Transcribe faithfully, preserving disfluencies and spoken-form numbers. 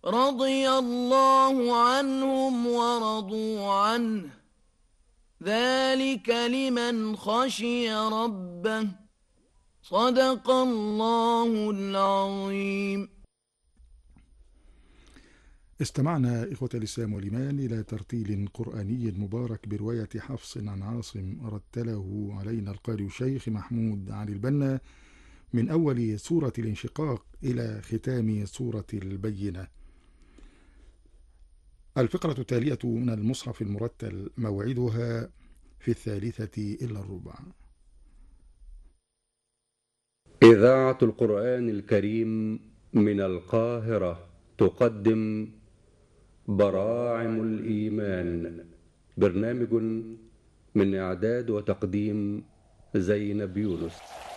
رضي الله عنهم ورضوا عنه ذلك لمن خشي ربه صدق الله العظيم. استمعنا إخوة الإسلام والإيمان إلى ترتيل قرآني مبارك برواية حفص عن عاصم رتله علينا القارئ الشيخ محمود علي البنا من أول سورة الانشقاق إلى ختام سورة البينة. الفقرة التالية من المصحف المرتل موعدها في الثالثة إلا الربع. إذاعة القرآن الكريم من القاهرة تقدم براعم الإيمان، برنامج من إعداد وتقديم زينب يونس.